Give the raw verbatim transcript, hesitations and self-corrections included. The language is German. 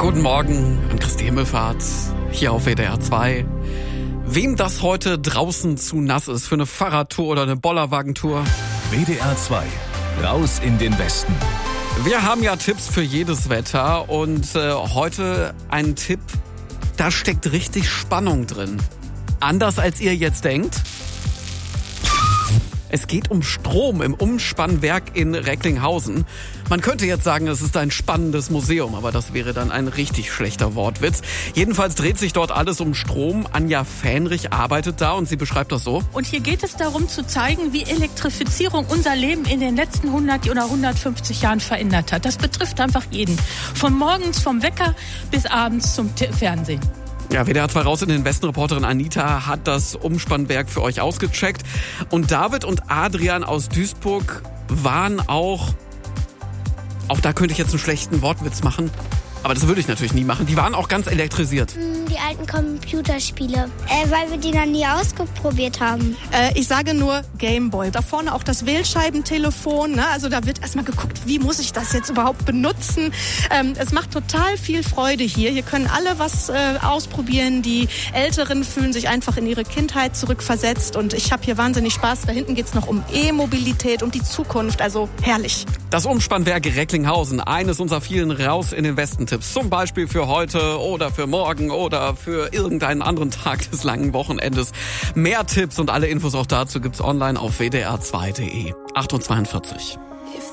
Guten Morgen an Christi Himmelfahrt hier auf W D R zwei. Wem das heute draußen zu nass ist für eine Fahrradtour oder eine Bollerwagentour? W D R zwei, raus in den Westen. Wir haben ja Tipps für jedes Wetter und äh, heute ein Tipp, da steckt richtig Spannung drin. Anders als ihr jetzt denkt. Es geht um Strom im Umspannwerk in Recklinghausen. Man könnte jetzt sagen, es ist ein spannendes Museum, aber das wäre dann ein richtig schlechter Wortwitz. Jedenfalls dreht sich dort alles um Strom. Anja Fähnrich arbeitet da und sie beschreibt das so. Und hier geht es darum zu zeigen, wie Elektrifizierung unser Leben in den letzten hundert oder hundertfünfzig Jahren verändert hat. Das betrifft einfach jeden. Von morgens vom Wecker bis abends zum T- Fernsehen. Ja, W D R zwei raus in den Westen. Reporterin Anita hat das Umspannwerk für euch ausgecheckt. Und David und Adrian aus Duisburg waren auch, auch da könnte ich jetzt einen schlechten Wortwitz machen, aber das würde ich natürlich nie machen. Die waren auch ganz elektrisiert. Die alten Computerspiele, äh, weil wir die noch nie ausprobiert haben. Äh, ich sage nur Gameboy. Da vorne auch das Wählscheibentelefon. Ne? Also da wird erstmal geguckt, wie muss ich das jetzt überhaupt benutzen. Ähm, es macht total viel Freude hier. Hier können alle was äh, ausprobieren. Die Älteren fühlen sich einfach in ihre Kindheit zurückversetzt. Und ich habe hier wahnsinnig Spaß. Da hinten geht es noch um E-Mobilität, um die Zukunft. Also herrlich. Das Umspannwerk Recklinghausen, eines unserer vielen Raus in den Westen-Tipps. Zum Beispiel für heute oder für morgen oder für irgendeinen anderen Tag des langen Wochenendes. Mehr Tipps und alle Infos auch dazu gibt's online auf w d r zwei punkt d e. acht Uhr zweiundvierzig.